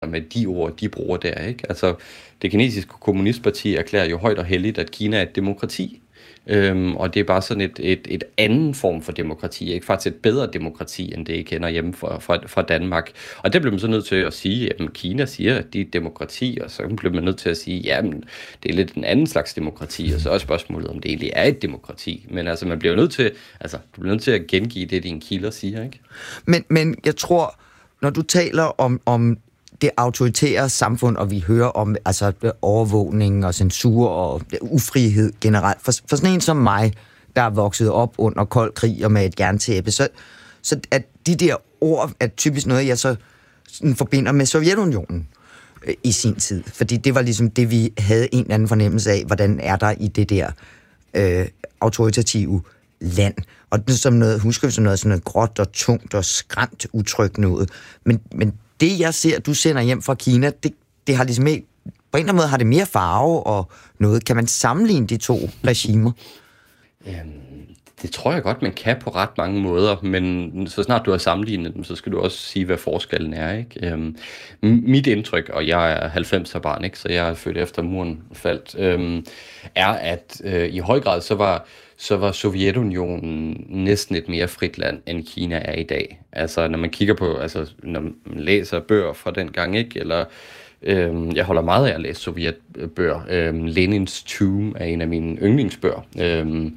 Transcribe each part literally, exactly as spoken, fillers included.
med de ord, de bruger der, ikke? Altså, det kinesiske kommunistparti erklærer jo højt og heldigt, at Kina er et demokrati. Øhm, og det er bare sådan et, et, et anden form for demokrati, ikke? Faktisk et bedre demokrati, end det I kender hjemme fra, fra, fra Danmark. Og det bliver man så nødt til at sige, at Kina siger, at de er demokrati, og så bliver man nødt til at sige, jamen, det er lidt en anden slags demokrati, og så er spørgsmålet, om det egentlig er et demokrati. Men altså, man bliver nødt til, altså, du bliver nødt til at gengive det, dine kilder siger, ikke? Men, men jeg tror, når du taler om, om det autoritære samfund, og vi hører om altså, overvågning og censur og ufrihed generelt. For, for sådan en som mig, der er vokset op under kold krig og med et jerntæppe, så, så at de der ord er typisk noget, jeg så sådan forbinder med Sovjetunionen øh, i sin tid. Fordi det var ligesom det, vi havde en eller anden fornemmelse af, hvordan er der i det der øh, autoritative land. Og det som noget, husker vi som noget, sådan noget gråt og tungt og skræmt udtryk noget. Men, men det, jeg ser, du sender hjem fra Kina, det, det har ligesom ikke, på en eller anden måde har det mere farve og noget. Kan man sammenligne de to regimer? Øhm, det tror jeg godt, man kan på ret mange måder, men så snart du har sammenlignet dem, så skal du også sige, hvad forskellen er, ikke? Øhm, mit indtryk, og jeg er halvfemser barn, ikke, så jeg er født efter muren faldt, øhm, er, at øh, i høj grad så var så var Sovjetunionen næsten et mere frit land, end Kina er i dag. Altså, når man kigger på, altså, når man læser bøger fra den gang, ikke? Eller, øhm, jeg holder meget af at læse sovjetbøger. Øhm, Lenins Tomb er en af mine yndlingsbøger. Øhm,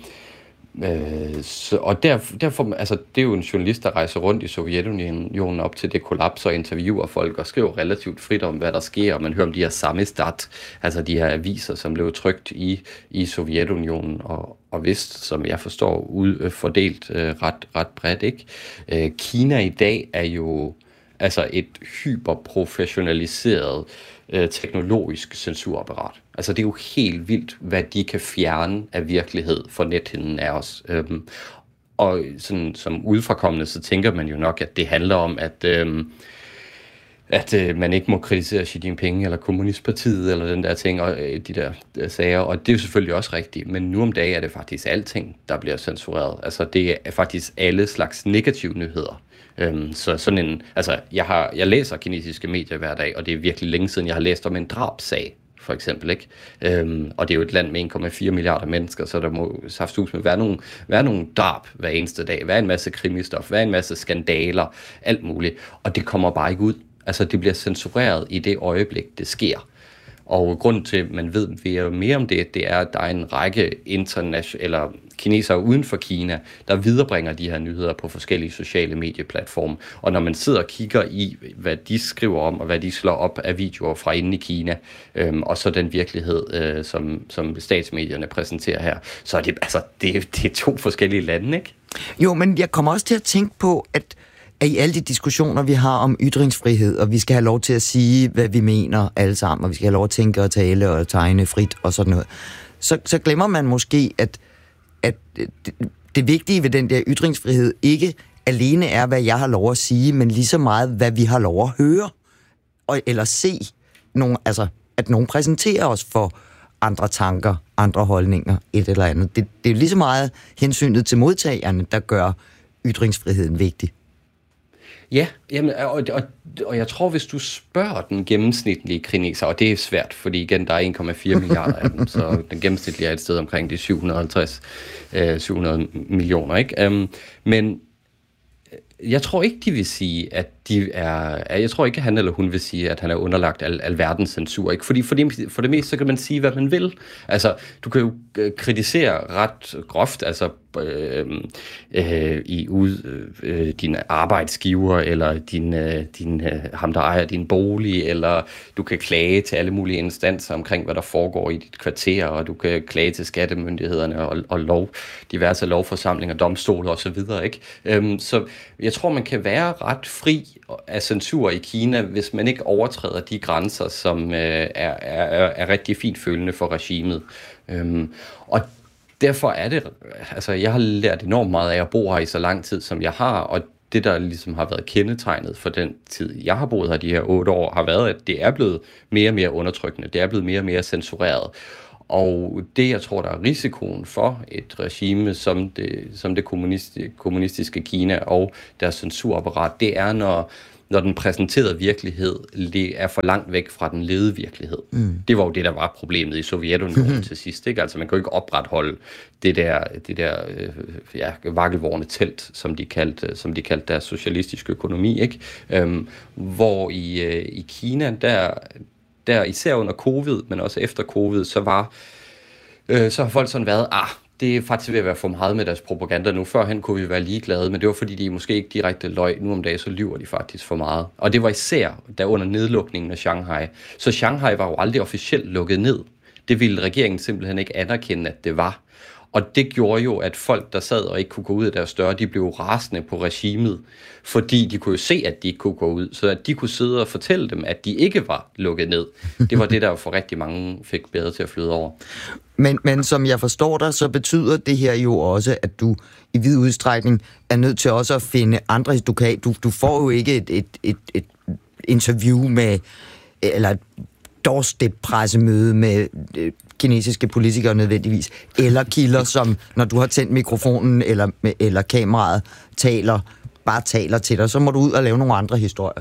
øh, så, og der, derfor, altså, det er jo en journalist, der rejser rundt i Sovjetunionen op til det kollaps og interviewer folk og skriver relativt frit om, hvad der sker. Og man hører om de her samizdat, altså de her aviser, som blev trykt i, i Sovjetunionen og og vist, som jeg forstår, ud, fordelt øh, ret, ret bredt, ikke? Øh, Kina i dag er jo altså et hyperprofessionaliseret øh, teknologisk censurapparat. Altså det er jo helt vildt, hvad de kan fjerne af virkelighed for nethinden af os. Øhm, og sådan, som udefrakommende, så tænker man jo nok, at det handler om, at øhm, at øh, man ikke må kritisere Xi Jinping eller Kommunistpartiet eller den der ting og øh, de der, der sager, og det er jo selvfølgelig også rigtigt, men nu om dagen er det faktisk alting, der bliver censureret. Altså det er faktisk alle slags negative nyheder. Øhm, så sådan en, altså jeg har, jeg læser kinesiske medier hver dag, og det er virkelig længe siden, jeg har læst om en drabsag, for eksempel, ikke? Øhm, og det er jo et land med en komma fire milliarder mennesker, så der må saftsus med være nogle, være nogle drab hver eneste dag, være en masse krimistof, være en masse skandaler, alt muligt, og det kommer bare ikke ud. Altså, det bliver censureret i det øjeblik, det sker. Og grunden til, at man ved mere om det, det er, at der er en række internationale, eller kinesere uden for Kina, der viderebringer de her nyheder på forskellige sociale medieplatforme. Og når man sidder og kigger i, hvad de skriver om, og hvad de slår op af videoer fra inde i Kina, øhm, og så den virkelighed, øh, som, som statsmedierne præsenterer her, så er det, altså, det, det er to forskellige lande, ikke? Jo, men jeg kommer også til at tænke på, at at i alle de diskussioner, vi har om ytringsfrihed, og vi skal have lov til at sige, hvad vi mener alle sammen, og vi skal have lov at tænke og tale og tegne frit og sådan noget, så, så glemmer man måske, at, at det, det vigtige ved den der ytringsfrihed ikke alene er, hvad jeg har lov at sige, men lige så meget, hvad vi har lov at høre, og, eller se, nogen, altså, at nogen præsenterer os for andre tanker, andre holdninger, et eller andet. Det, det er lige så meget hensynet til modtagerne, der gør ytringsfriheden vigtig. Ja, jamen, og, og, og jeg tror, hvis du spørger den gennemsnitlige kineser, og det er svært, fordi igen, der er en komma fire milliarder af dem, så den gennemsnitlige er et sted omkring de syv hundrede og halvtreds til syv hundrede millioner, ikke? Um, men jeg tror ikke, de vil sige, at de er... Jeg tror ikke, han eller hun vil sige, at han er underlagt al, al verdens censur. Ikke? Fordi for det, for det meste, så kan man sige, hvad man vil. Altså, du kan jo kritisere ret groft, altså øh, øh, i ud øh, din arbejdsgiver, eller din, øh, din, øh, ham, der ejer din bolig, eller du kan klage til alle mulige instanser omkring, hvad der foregår i dit kvarter, og du kan klage til skattemyndighederne og, og lov, diverse lovforsamlinger, domstole osv. Ikke? Øhm, så jeg tror, man kan være ret fri af censur i Kina, hvis man ikke overtræder de grænser, som øh, er, er, er rigtig fint følende for regimet. Øhm, og derfor er det, altså jeg har lært enormt meget af at bo her i så lang tid, som jeg har, og det, der ligesom har været kendetegnet for den tid, jeg har boet her de her otte år, har været, at det er blevet mere og mere undertrykkende, det er blevet mere og mere censureret. Og det, jeg tror, der er risikoen for et regime som det, som det kommunistiske, kommunistiske Kina og deres censurapparat, det er, når, når den præsenterede virkelighed er for langt væk fra den levede virkelighed. Mm. Det var jo det, der var problemet i Sovjetunionen mm-hmm. til sidst. Ikke? Altså man kan jo ikke opretholde det der, det der øh, ja, vakkelvorne telt, som de kaldte, som de kaldte deres socialistiske økonomi. Ikke? Øhm, hvor i, øh, i Kina, der, der især under covid, men også efter covid, så var øh, så har folk sådan været, ah, det er faktisk ved at være for meget med deres propaganda nu. Førhen kunne vi være ligeglade, men det var fordi, de måske ikke direkte løg. Nu om dagen, så lyver de faktisk for meget. Og det var især der under nedlukningen af Shanghai. Så Shanghai var jo aldrig officielt lukket ned. Det ville regeringen simpelthen ikke anerkende, at det var. Og det gjorde jo, at folk, der sad og ikke kunne gå ud af deres døre, de blev rasende på regimet, fordi de kunne jo se, at de ikke kunne gå ud, så at de kunne sidde og fortælle dem, at de ikke var lukket ned. Det var det, der for rigtig mange fik bedre til at flyde over. Men, men som jeg forstår dig, så betyder det her jo også, at du i vid udstrækning er nødt til også at finde andre... Du, kan, du, du får jo ikke et, et, et, et interview med... eller et doorstep-pressemøde med øh, kinesiske politikere nødvendigvis, eller kilder, som når du har tændt mikrofonen eller, eller kameraet, taler, bare taler til dig, så må du ud og lave nogle andre historier.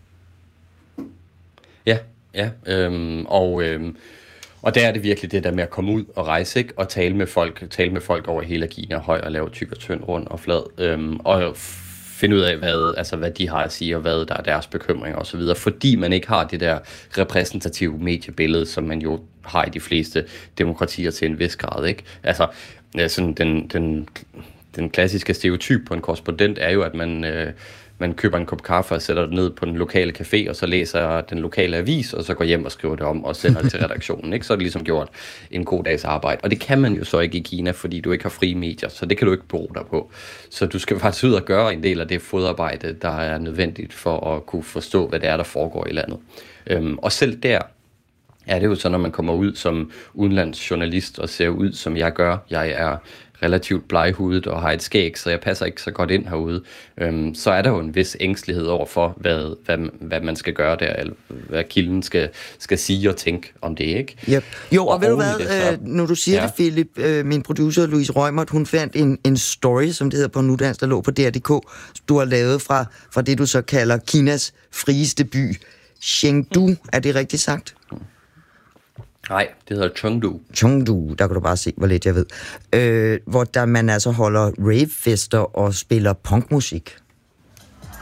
Ja, ja, øhm, og, øhm, og der er det virkelig det der med at komme ud og rejse, ikke? Og tale med folk, tale med folk over hele Kina, høj og lav, tyk og tynd, rund og flad, øhm, og finde ud af, hvad, altså, hvad de har at sige, og hvad der er deres bekymringer osv., fordi man ikke har det der repræsentative mediebillede, som man jo har i de fleste demokratier til en vis grad, ikke? Altså, sådan den, den, den klassiske stereotyp på en korrespondent er jo, at man, øh, man køber en kop kaffe og sætter det ned på den lokale café, og så læser den lokale avis, og så går hjem og skriver det om og sender det til redaktionen, ikke? Så er det ligesom gjort en god dags arbejde. Og det kan man jo så ikke i Kina, fordi du ikke har frie medier, så det kan du ikke bruge dig på. Så du skal faktisk ud og gøre en del af det fodarbejde, der er nødvendigt for at kunne forstå, hvad det er, der foregår i landet. Øhm, og selv der er det jo så, når man kommer ud som udenlandsjournalist og ser ud, som jeg gør. Jeg er relativt bleghudet og har et skæg, så jeg passer ikke så godt ind herude. Øhm, så er der jo en vis ængstelighed over for, hvad, hvad, hvad man skal gøre der, eller hvad kilden skal, skal sige og tænke om det, ikke? Yep. Jo, og, og ved du hvad, det, så, øh, når du siger ja. det, Philip, øh, min producer Louise Rømert, hun fandt en, en story, som det hedder på Nudansk, der lå på D R punktum d k, du har lavet fra, fra det, du så kalder Kinas frieste by, Chengdu. Mm. Er det rigtigt sagt? Nej, det hedder Chengdu. Chengdu, der kan du bare se, hvor lidt jeg ved. Øh, hvor der man altså holder ravefester og spiller punkmusik.